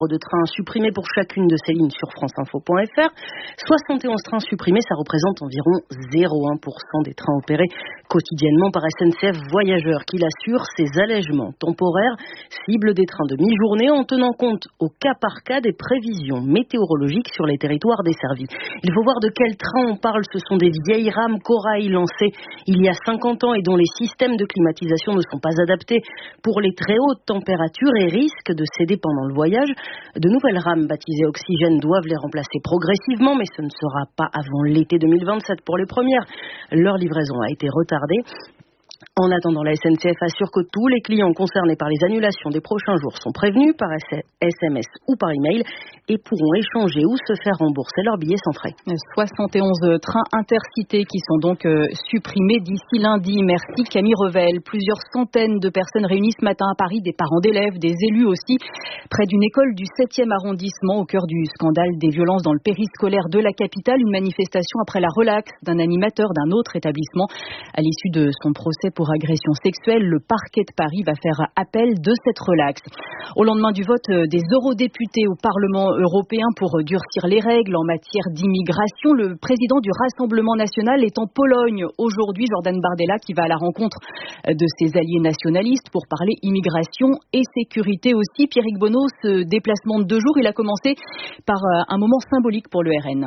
de trains supprimés pour chacune de ces lignes sur franceinfo.fr. 71 trains supprimés, ça représente environ 0,1% des trains opérés quotidiennement par SNCF Voyageurs, qui l'assure. Ces allègements temporaires ciblent des trains de mi-journée en tenant compte au cas par cas des prévisions météorologiques sur les territoires desservis. Il faut voir de quels trains on parle. Ce sont des vieilles rames Corail lancées il y a 50 ans et dont les systèmes de climatisation ne sont pas adaptés pour les très hautes températures et risquent de céder pendant le voyage. De nouvelles rames baptisées Oxygène doivent les remplacer progressivement, mais ce ne sera pas avant l'été 2027 pour les premières. Leur livraison a été retardée. En attendant, la SNCF assure que tous les clients concernés par les annulations des prochains jours sont prévenus par SMS ou par email et pourront échanger ou se faire rembourser leurs billets sans frais. 71 trains intercités qui sont donc supprimés d'ici lundi. Merci Camille Revel. Plusieurs centaines de personnes réunies ce matin à Paris, des parents d'élèves, des élus aussi, près d'une école du 7e arrondissement au cœur du scandale des violences dans le périscolaire de la capitale. Une manifestation après la relaxe d'un animateur d'un autre établissement. À l'issue de son procès pour agression sexuelle, le parquet de Paris va faire appel de cette relaxe. Au lendemain du vote des eurodéputés au Parlement européen pour durcir les règles en matière d'immigration, le président du Rassemblement national est en Pologne aujourd'hui, Jordan Bardella, qui va à la rencontre de ses alliés nationalistes pour parler immigration et sécurité aussi. Pierrick Bonneau, ce déplacement de 2 jours, il a commencé par un moment symbolique pour le RN.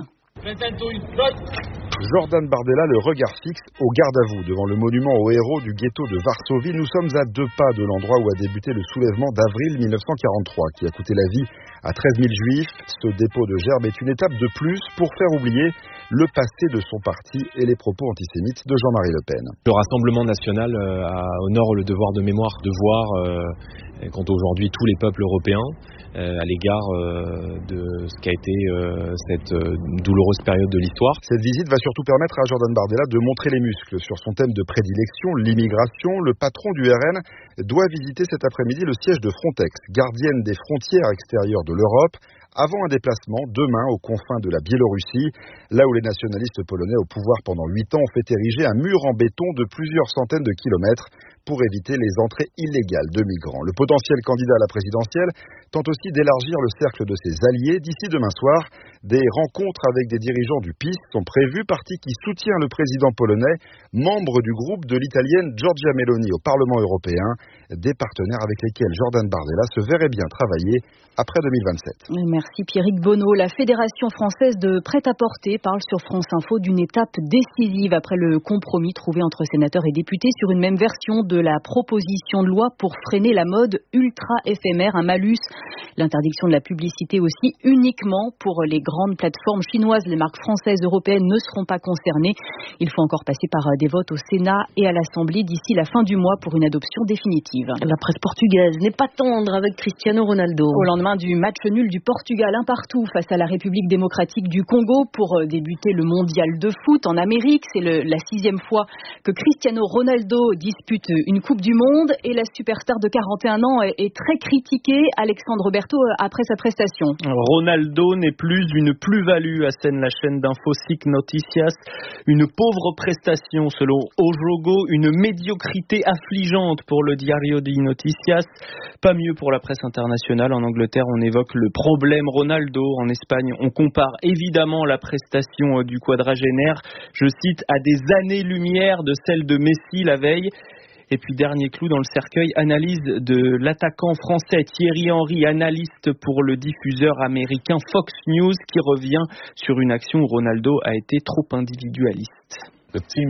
Jordan Bardella, le regard fixe au garde-à-vous devant le monument aux héros du ghetto de Varsovie. Nous sommes à 2 pas de l'endroit où a débuté le soulèvement d'avril 1943 qui a coûté la vie à 13 000 juifs. Ce dépôt de gerbes est une étape de plus pour faire oublier le passé de son parti et les propos antisémites de Jean-Marie Le Pen. Le Rassemblement national honore le devoir de mémoire, de voir quant aujourd'hui tous les peuples européens à l'égard de ce qu'a été cette douloureuse période de l'histoire. Cette visite va surtout permettre à Jordan Bardella de montrer les muscles sur son thème de prédilection, l'immigration. Le patron du RN doit visiter cet après-midi le siège de Frontex, gardienne des frontières extérieures de l'Europe, avant un déplacement demain aux confins de la Biélorussie, là où les nationalistes polonais au pouvoir pendant 8 ans ont fait ériger un mur en béton de plusieurs centaines de kilomètres pour éviter les entrées illégales de migrants. Le potentiel candidat à la présidentielle tente aussi d'élargir le cercle de ses alliés. D'ici demain soir, des rencontres avec des dirigeants du PiS sont prévues, parti qui soutient le président polonais, membre du groupe de l'italienne Giorgia Meloni au Parlement européen, des partenaires avec lesquels Jordan Bardella se verrait bien travailler après 2027. Merci Pierrick Bonneau. La Fédération française de prêt-à-porter parle sur France Info d'une étape décisive après le compromis trouvé entre sénateurs et députés sur une même version de la proposition de loi pour freiner la mode ultra éphémère, un malus. L'interdiction de la publicité aussi uniquement pour les grandes plateformes chinoises. Les marques françaises et européennes ne seront pas concernées. Il faut encore passer par des votes au Sénat et à l'Assemblée d'ici la fin du mois pour une adoption définitive. La presse portugaise n'est pas tendre avec Cristiano Ronaldo. Au lendemain du match nul du Portugal 1-1 face à la République démocratique du Congo pour débuter le mondial de foot en Amérique. C'est la 6e fois que Cristiano Ronaldo dispute une Coupe du Monde et la superstar de 41 ans est très critiquée. Alexandre Berthaud après sa prestation. Ronaldo n'est plus une plus-value, assène la chaîne d'info SIC Noticias. Une pauvre prestation selon O Jogo, une médiocrité affligeante pour le Diario de Noticias. Pas mieux pour la presse internationale. En Angleterre, on évoque le problème Ronaldo. En Espagne, on compare évidemment la prestation du quadragénaire, je cite, à des années-lumière de celle de Messi la veille. Et puis dernier clou dans le cercueil, analyse de l'attaquant français Thierry Henry, analyste pour le diffuseur américain Fox News, qui revient sur une action où Ronaldo a été trop individualiste. C'est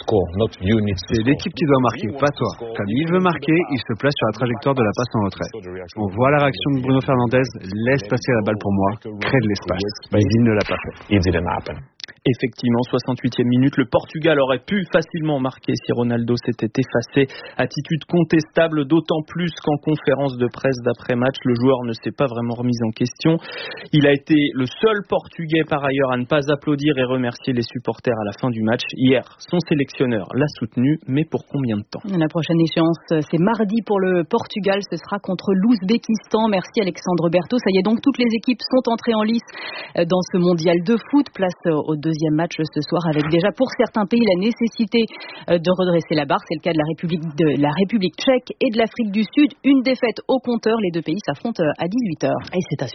l'équipe qui doit marquer, pas toi. Comme il veut marquer, il se place sur la trajectoire de la passe en retrait. On voit la réaction de Bruno Fernandes, laisse passer la balle pour moi, crée de l'espace. Mais il ne l'a pas fait. Effectivement, 68e minute, le Portugal aurait pu facilement marquer si Ronaldo s'était effacé. Attitude contestable, d'autant plus qu'en conférence de presse d'après-match, le joueur ne s'est pas vraiment remis en question. Il a été le seul Portugais par ailleurs à ne pas applaudir et remercier les supporters à la fin du match. Hier, son sélectionneur l'a soutenu, mais pour combien de temps ? La prochaine échéance, c'est mardi pour le Portugal, ce sera contre l'Ouzbékistan. Merci Alexandre Berthaud. Ça y est donc, toutes les équipes sont entrées en lice dans ce mondial de foot. Place au deuxième match ce soir avec déjà pour certains pays la nécessité de redresser la barre. C'est le cas de la République tchèque et de l'Afrique du Sud. Une défaite au compteur. Les deux pays s'affrontent à 18h. Et c'est à